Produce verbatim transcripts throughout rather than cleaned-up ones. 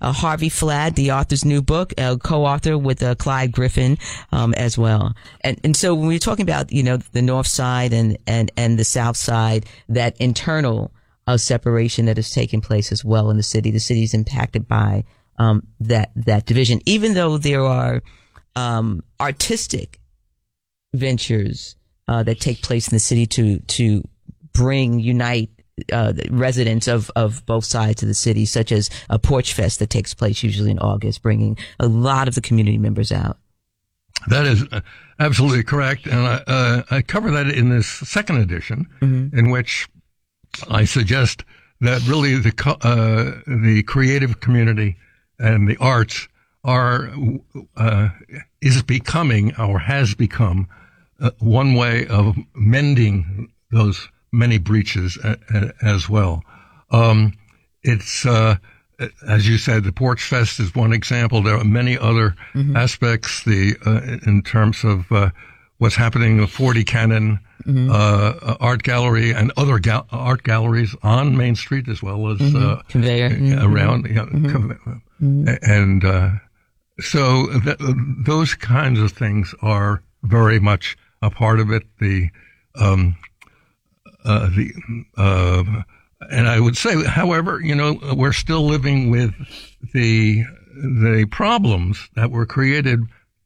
uh, Harvey Fladd, the author's new book, uh, co-author with uh, Clyde Griffin um, as well. And and so when we're talking about, you know, the North Side and and and the South Side, that internal uh, separation that has taken place as well in the city, the city is impacted by um, that that division. Even though there are um, artistic ventures uh, that take place in the city to to bring unite. Uh, residents of, of both sides of the city, such as a Porch Fest that takes place usually in August, bringing a lot of the community members out. That is absolutely correct. And I, uh, I cover that in this second edition, mm-hmm. in which I suggest that really the, uh, the creative community and the arts are, uh, is becoming or has become uh, one way of mending those many breaches a, a, as well. Um, it's, uh, as you said, the Porch Fest is one example. There are many other mm-hmm. aspects, the, uh, in terms of, uh, what's happening in the forty Cannon, mm-hmm. uh, art gallery and other gal- art galleries on Main Street as well as, mm-hmm. uh, conveyor around, mm-hmm. yeah, mm-hmm. Conve- mm-hmm. and, uh, so th- those kinds of things are very much a part of it. The, um, Uh, the, uh, and I would say, however, you know, we're still living with the, the problems that were created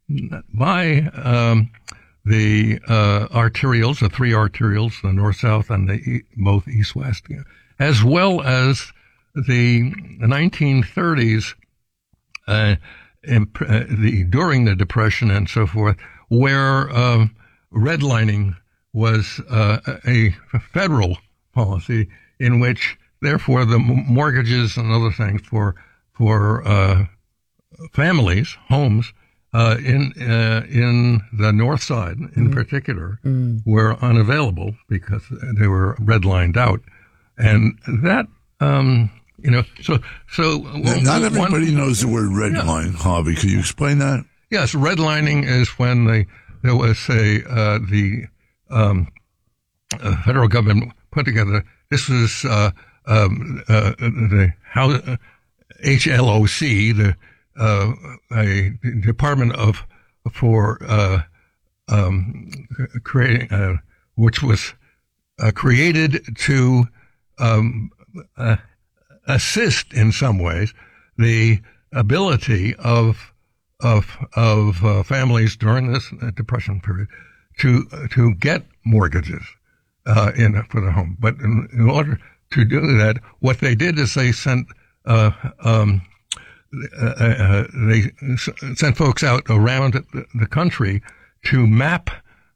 by, um, the, uh, arterials, the three arterials, the north-south and the both east-west, as well as the nineteen thirties, uh, in, uh the, during the Depression and so forth, where, um, redlining was uh, a federal policy in which, therefore, the mortgages and other things for for uh, families, homes uh, in uh, in the North Side, in mm. particular, mm. were unavailable because they were redlined out, and that um, you know, so so well, not everybody one, knows the word redline. Yeah. Harvey, could you explain that? Yes, redlining is when they there was a uh, the Um, uh, federal government put together. This was uh, um, uh, the how uh, H L O C, the uh, a Department of for uh, um, creating, uh, which was uh, created to um, uh, assist in some ways the ability of of of uh, families during this Depression period to to get mortgages uh, in for the home. But in, in order to do that, what they did is they sent uh, um, uh, uh, they sent folks out around the, the country to map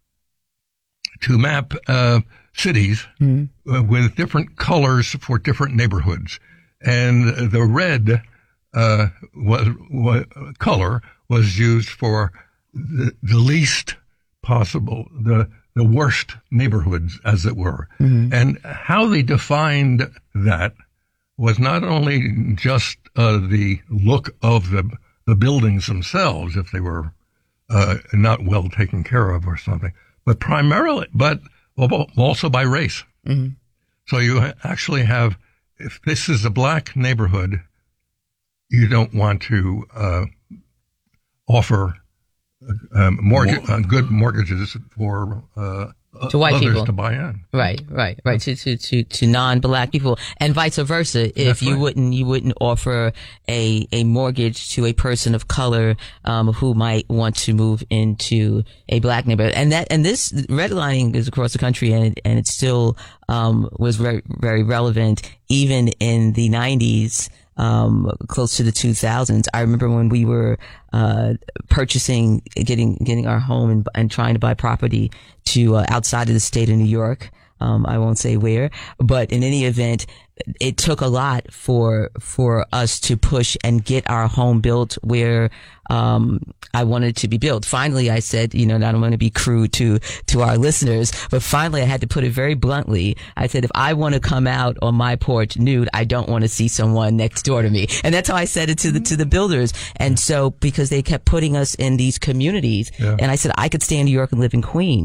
to map uh, cities mm-hmm. with different colors for different neighborhoods, and the red uh, was, was color was used for the, the least possible, the the worst neighborhoods, as it were. Mm-hmm. And how they defined that was not only just uh, the look of the the buildings themselves, if they were uh, not well taken care of or something, but primarily, but also by race. Mm-hmm. So you actually have, if this is a black neighborhood, you don't want to uh, offer Um, mortgage, uh, good mortgages for uh, to white others people to buy in. Right, right, right. To to to, to non-black people, and vice versa. If That's you right. wouldn't, you wouldn't offer a a mortgage to a person of color um, who might want to move into a black neighborhood. And that and this redlining is across the country, and it, and it still um, was very very relevant even in the nineties. Um, close to the two thousands. I remember when we were, uh, purchasing, getting, getting our home and, and trying to buy property to, uh, outside of the state of New York. Um, I won't say where, but in any event, it took a lot for, for us to push and get our home built where, um, I wanted to be built. Finally, I said, you know, and I don't want to be crude to, to our listeners, but finally I had to put it very bluntly. I said, if I want to come out on my porch nude, I don't want to see someone next door to me. And that's how I said it to the, to the builders. And so, because they kept putting us in these communities, yeah. and I said, I could stay in New York and live in Queens.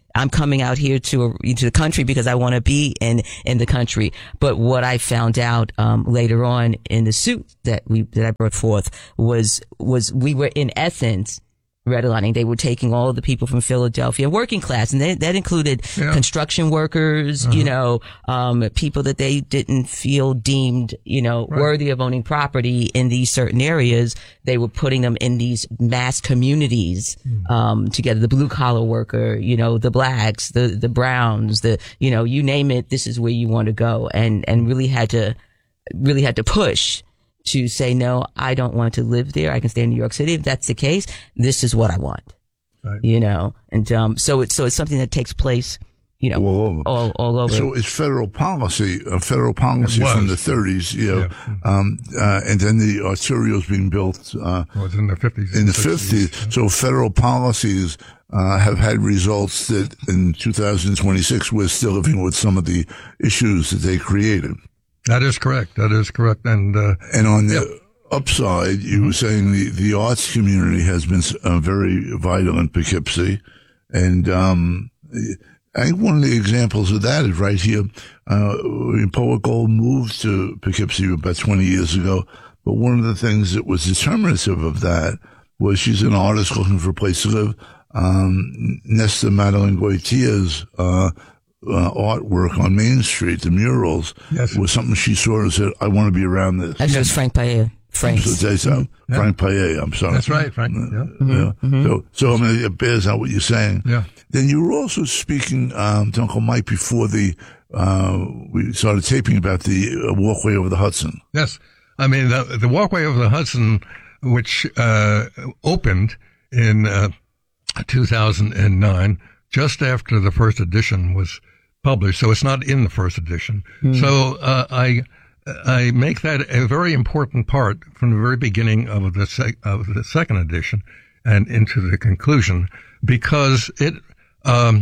I'm coming out here to a, to the country because I want to be in in the country. But what I found out um, later on in the suit that we that I brought forth was was we were in essence redlining. They were taking all of the people from Philadelphia, working class, and they, that included yeah. construction workers, uh-huh. you know, um, people that they didn't feel deemed, you know, right. worthy of owning property in these certain areas. They were putting them in these mass communities, mm. um, together. The blue collar worker, you know, the blacks, the, the browns, the, you know, you name it, this is where you want to go. And, and really had to, really had to push to say, no, I don't want to live there. I can stay in New York City. If that's the case, this is what I want. Right. You know, and, um, so it's, so it's something that takes place, you know, all over. All, all over. So it's federal policy, uh, federal policy from the thirties, you know, yeah. um, uh, and then the arterials being built, uh, well, it's in the fifties. In the fifties. Yeah. So federal policies, uh, have had results that in two thousand twenty-six, we're still living with some of the issues that they created. That is correct. That is correct. And, uh, and on the yep. upside, you were saying the, the arts community has been uh, very vital in Poughkeepsie. And, um, I think one of the examples of that is right here. Uh, Poet Gold moved to Poughkeepsie about twenty years ago. But one of the things that was determinative of that was she's an artist looking for a place to live. Um, Nesta Madeline Goitier's, uh, Uh, artwork on Main Street, the murals, yes. was something she saw and said, I want to be around this. That was Frank Paella. Frank. So, mm-hmm. yeah. Frank Paella, I'm sorry. That's right, Frank. Yeah. Mm-hmm. Yeah. Mm-hmm. So, so, I mean, it bears out what you're saying. Yeah. Then you were also speaking um, to Uncle Mike before the uh, we started taping about the uh, walkway over the Hudson. Yes. I mean, the, the walkway over the Hudson, which uh, opened in uh, two thousand nine, just after the first edition was published, so it's not in the first edition. Mm. So uh, I I make that a very important part from the very beginning of the sec- of the second edition and into the conclusion, because it um,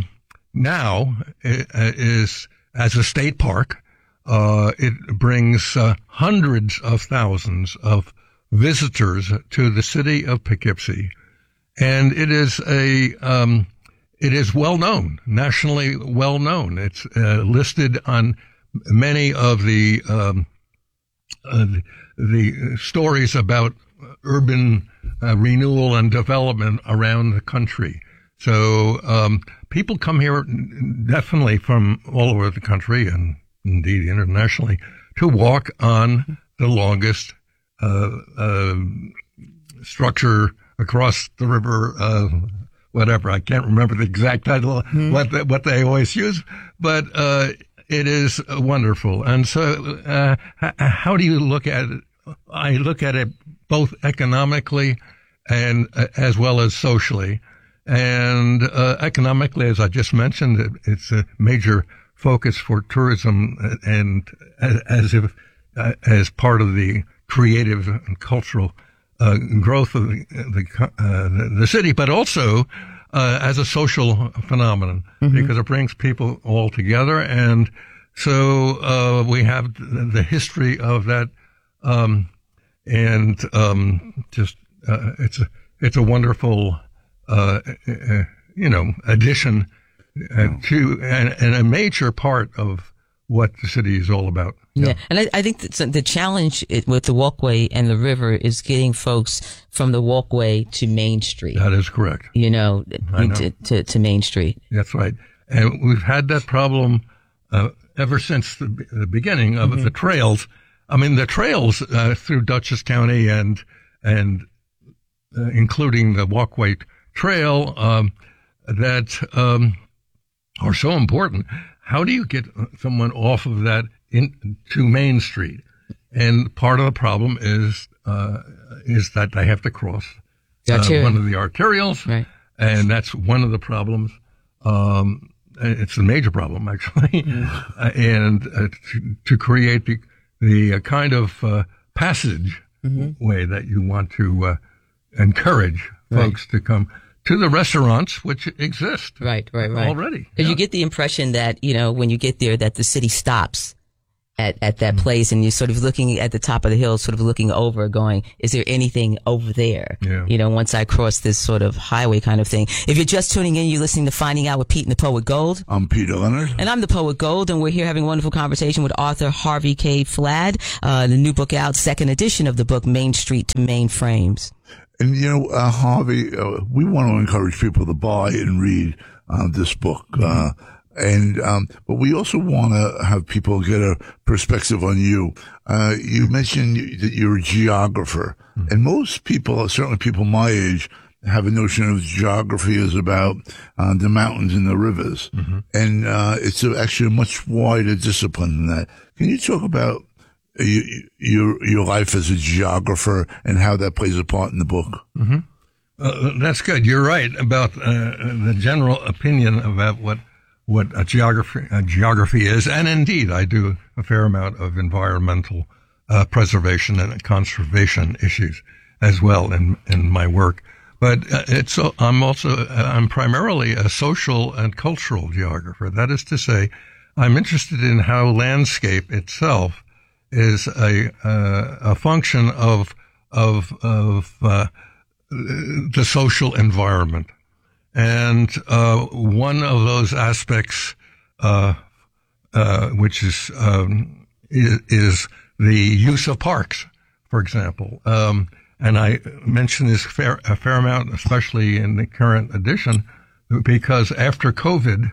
now it, uh, is as a state park. Uh, it brings uh, hundreds of thousands of visitors to the city of Poughkeepsie, and it is a um, It is well known, nationally well known. It's uh, listed on many of the, um, uh, the the stories about urban uh, renewal and development around the country. So um, people come here definitely from all over the country and indeed internationally to walk on the longest uh, uh, structure across the river. Uh, Whatever, I can't remember the exact title, mm. what they, what they always use, but uh, it is wonderful. And so, uh, h- how do you look at it? I look at it both economically and uh, as well as socially. And uh, economically, as I just mentioned, it, it's a major focus for tourism, and as, as if uh, as part of the creative and cultural Uh, growth of the the, uh, the the city, but also uh, as a social phenomenon, mm-hmm. because it brings people all together, and so uh, we have the history of that, um, and um, just uh, it's a it's a wonderful uh, uh, you know addition uh, to and, and a major part of what the city is all about. Yeah, yeah. And I, I think that the challenge with the walkway and the river is getting folks from the walkway to Main Street. That is correct. You know, know. To, to, to Main Street. That's right. And we've had that problem uh, ever since the, the beginning of mm-hmm. the trails. I mean, the trails uh, through Dutchess County and and uh, including the walkway trail um, that um, are so important. How do you get someone off of that in to Main Street? And part of the problem is uh, is that they have to cross uh, one of the arterials, right. And that's one of the problems. Um, it's a major problem, actually, mm. uh, and uh, to, to create the the uh, kind of uh, passage mm-hmm. way that you want to uh, encourage folks right. to come to the restaurants which exist right, right, right. already. Because yeah. you get the impression that, you know, when you get there that the city stops at, at that place, and you're sort of looking at the top of the hill, sort of looking over, going, is there anything over there? Yeah. You know, once I cross this sort of highway kind of thing. If you're just tuning in, you're listening to Finding Out with Pete and the Poet Gold. I'm Peter Leonard. And I'm the Poet Gold, and we're here having a wonderful conversation with author Harvey K. Flad. Uh, the new book out, second edition of the book, Main Street to Mainframes. And, you know, uh, Harvey, uh, we want to encourage people to buy and read uh, this book. Uh, and, um, but we also want to have people get a perspective on you. Uh, you mentioned that you're a geographer. Mm-hmm. And most people, certainly people my age, have a notion of geography as about uh, the mountains and the rivers. Mm-hmm. And uh, it's a, actually a much wider discipline than that. Can you talk about you, your your life as a geographer and how that plays a part in the book? Mm-hmm. Uh, that's good. You're right about uh, the general opinion about what what a geography a geography is, and indeed, I do a fair amount of environmental uh, preservation and conservation issues as well in in my work. But uh, it's I'm also I'm primarily a social and cultural geographer. That is to say, I'm interested in how landscape itself is a uh, a function of of of uh, the social environment. And uh, one of those aspects, uh, uh, which is, um, is is the use of parks, for example. Um, and I mention this fair, a fair amount, especially in the current edition, because after COVID,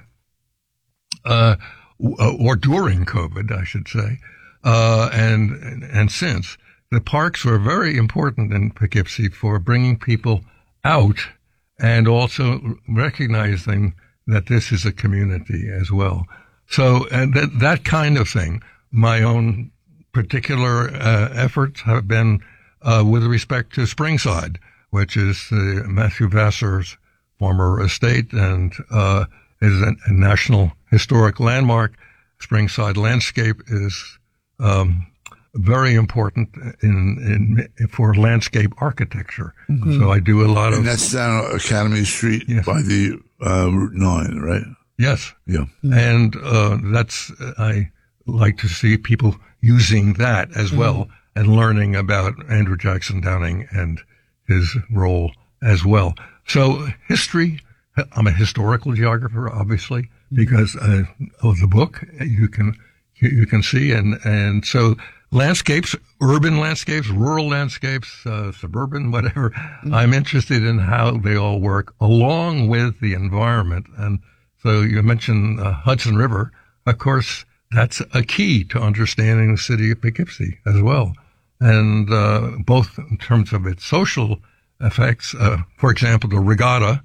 uh, or during COVID, I should say, uh, and and since, the parks were very important in Poughkeepsie for bringing people out and also recognizing that this is a community as well. So, and that, that kind of thing, my own particular uh, efforts have been uh, with respect to Springside, which is uh, Matthew Vassar's former estate and uh, is a, a national historic landmark. Springside landscape is um, very important in, in for landscape architecture. Mm-hmm. So I do a lot and of. And that's down Academy Street yes. by the uh, Route Nine, right? Yes. Yeah. Mm-hmm. And uh, that's I like to see people using that as mm-hmm. well and learning about Andrew Jackson Downing and his role as well. So history. I'm a historical geographer, obviously, because uh, of the book you can you can see and and so. Landscapes, urban landscapes, rural landscapes, uh, suburban, whatever. Mm-hmm. I'm interested in how they all work along with the environment. And so you mentioned uh, Hudson River. Of course, that's a key to understanding the city of Poughkeepsie as well. And uh, both in terms of its social effects, uh, for example, the regatta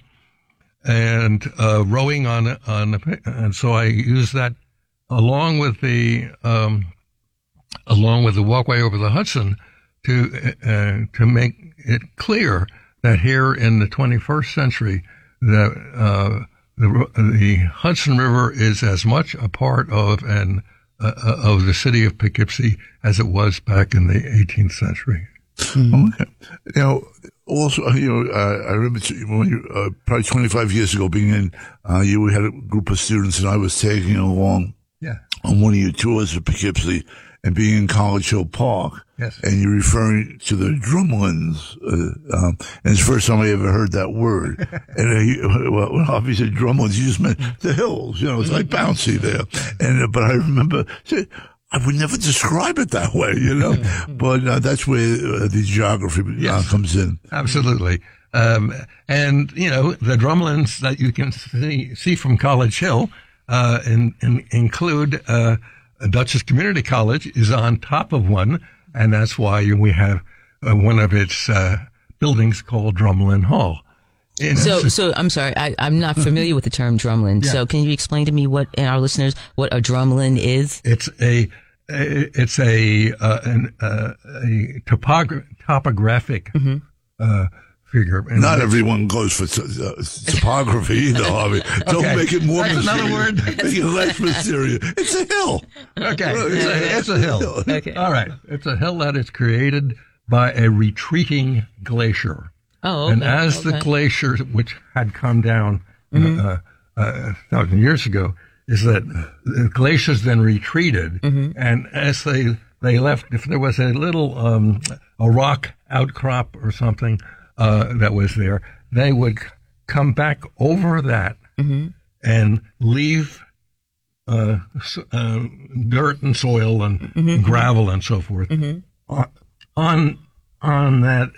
and uh, rowing on, on the, and so I use that along with the, um, along with the walkway over the Hudson to uh, to make it clear that here in the twenty-first century that uh, the the Hudson River is as much a part of an uh, of the city of Poughkeepsie as it was back in the eighteenth century. Mm-hmm. Okay. Now, also, you know, uh, I remember when you, uh, probably twenty-five years ago being in, uh, you had a group of students and I was taking along yeah. on one of your tours of Poughkeepsie. And being in College Hill Park, yes. and you're referring to the drumlins, uh, um, and it's the first time I ever heard that word. and uh, you, well, when Harvey said drumlins, you just meant the hills, you know, it's like bouncy there. And, uh, but I remember, I would never describe it that way, you know, but uh, that's where uh, the geography yes. uh, comes in. Absolutely. Um, and, you know, the drumlins that you can see, see from College Hill, uh, in, in, include, uh, Dutchess Community College is on top of one, and that's why we have uh, one of its uh, buildings called Drumlin Hall. In so, so I'm sorry, I, I'm not familiar with the term drumlin. Yeah. So, can you explain to me what, and our listeners, what a drumlin is? It's a, it's a, uh, an, uh, a topogra- topographic mm-hmm. uh, figure. And not everyone goes for t- uh, topography either, Harvey. Don't okay. make it more That's mysterious. Another word. Make it less mysterious. It's a hill. Okay. It's a, it's a hill. Okay. All right. It's a hill that is created by a retreating glacier. Oh, okay. And as okay. the glacier, which had come down mm-hmm. uh, uh, a thousand years ago, is that the glaciers then retreated, Mm-hmm. and as they they left, if there was a little um, a rock outcrop or something uh, that was there, they would come back over that Mm-hmm. and leave uh, s- uh, dirt and soil and Mm-hmm. gravel and so forth Mm-hmm. on on on that